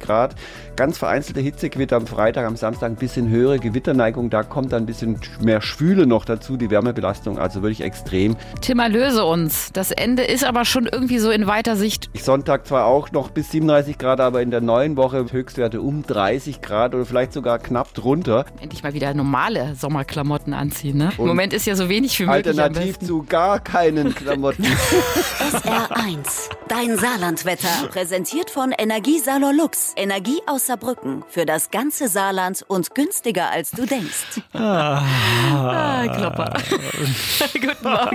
Grad. Ganz vereinzelte Hitzegewitter am Freitag, am Samstag ein bisschen höhere Gewitterneigung. Da kommt dann ein bisschen mehr Schwüle noch dazu, die Wärmebelastung, also wirklich extrem. Tim, erlöse uns. Das Ende ist aber schon irgendwie so in weiter Sicht. Sonntag zwar auch noch bis 37 Grad, aber in der neuen Woche Höchstwerte um 30 Grad oder vielleicht sogar knapp drunter. Endlich mal wieder normale Sommerklamotten anziehen, ne? Im Moment ist ja so wenig wie möglich. Alternativ zu gar keinen Klamotten. SR1, dein Saarlandwetter. Präsentiert von Energiesalon Lux. Energie aus Saarbrücken. Für das ganze Saarland und günstiger als du denkst. Klopper. Guten Morgen.